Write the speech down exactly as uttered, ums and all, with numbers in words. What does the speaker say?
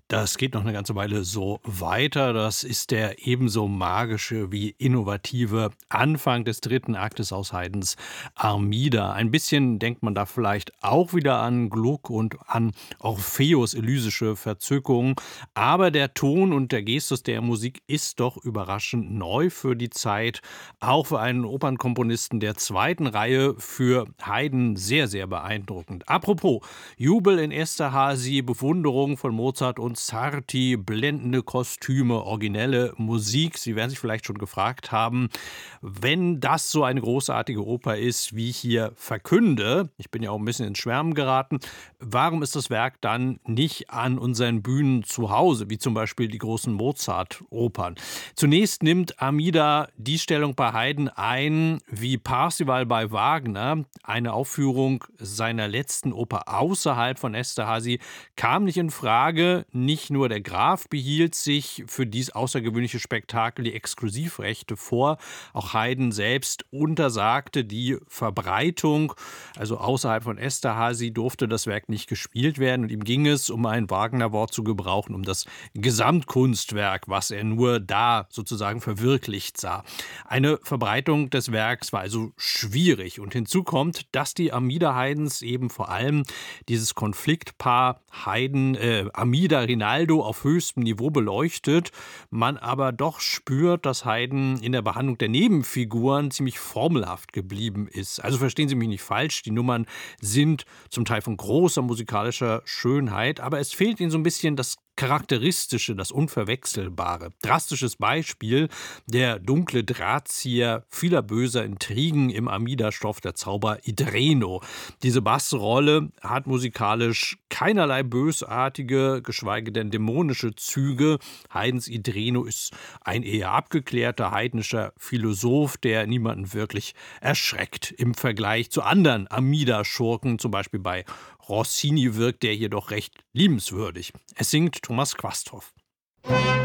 Das geht noch eine ganze Weile so weiter. Das ist der ebenso magische wie innovative Anfang des dritten Aktes aus Haydns Armida. Ein bisschen denkt man da vielleicht auch wieder an Gluck und an Orpheus' elysische Verzückung. Aber der Ton und der Gestus der Musik ist doch überraschend neu für die Zeit. Auch für einen Opernkomponisten der zweiten Reihe, für Haydn sehr, sehr beeindruckend. Apropos Jubel in Esterhazy, Bewunderung von Mozart und Sarti, blendende Kostüme, originelle Musik. Sie werden sich vielleicht schon gefragt haben, wenn das so eine großartige Oper ist, wie ich hier verkünde, ich bin ja auch ein bisschen ins Schwärmen geraten, warum ist das Werk dann nicht an unseren Bühnen zu Hause, wie zum Beispiel die großen Mozart-Opern? Zunächst nimmt Armida die Stellung bei Haydn ein, wie Parsival bei Wagner. Eine Aufführung seiner letzten Oper außerhalb von Esterhazy kam nicht in Frage. Nicht nur der Graf behielt sich für dies außergewöhnliche Spektakel die Exklusivrechte vor, auch Haydn selbst untersagte die Verbreitung. Also außerhalb von Esterhazy durfte das Werk nicht gespielt werden und ihm ging es, um ein Wagner-Wort zu gebrauchen, um das Gesamtkunstwerk, was er nur da sozusagen verwirklicht sah. Eine Verbreitung des Werks war also schwierig und hinzu kommt, dass die Armida Haydns eben vor allem dieses Konfliktpaar Haydn, äh, Armida Rinaldo auf höchstem Niveau beleuchtet, man aber doch spürt, dass Haydn in der Behandlung der Nebenfiguren ziemlich formelhaft geblieben ist. Also verstehen Sie mich nicht falsch, die Nummern sind zum Teil von großer musikalischer Schönheit, aber es fehlt ihnen so ein bisschen das Charakteristische, das Unverwechselbare. Drastisches Beispiel: der dunkle Drahtzieher vieler böser Intrigen im Armida-Stoff, der Zauber Idreno. Diese Bassrolle hat musikalisch keinerlei bösartige, geschweige denn dämonische Züge. Haydns Idreno ist ein eher abgeklärter heidnischer Philosoph, der niemanden wirklich erschreckt. Im Vergleich zu anderen Armida-Schurken, zum Beispiel bei Rossini, wirkt der jedoch recht liebenswürdig. Es singt Thomas Quasthoff.